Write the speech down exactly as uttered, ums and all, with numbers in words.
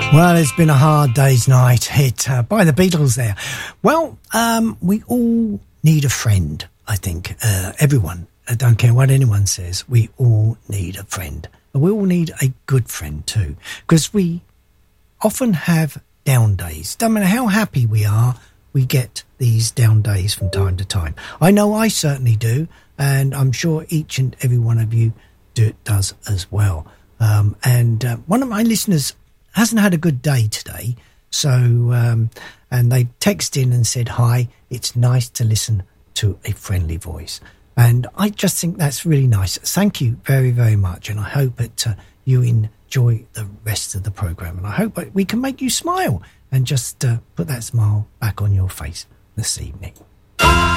Well, it's been a hard day's night hit uh, by the Beatles there. Well, um, we all need a friend, I think. Uh, everyone. I don't care what anyone says. We all need a friend. But we all need a good friend too. Because we often have down days. No matter how happy we are, we get these down days from time to time. I know I certainly do. And I'm sure each and every one of you do, does as well. Um, and uh, one of my listeners hasn't had a good day today, so um, and they texted in and said, hi, it's nice to listen to a friendly voice. And I just think that's really nice. Thank you very, very much. And I hope that uh, you enjoy the rest of the programme. And I hope that we can make you smile and just uh, put that smile back on your face this evening.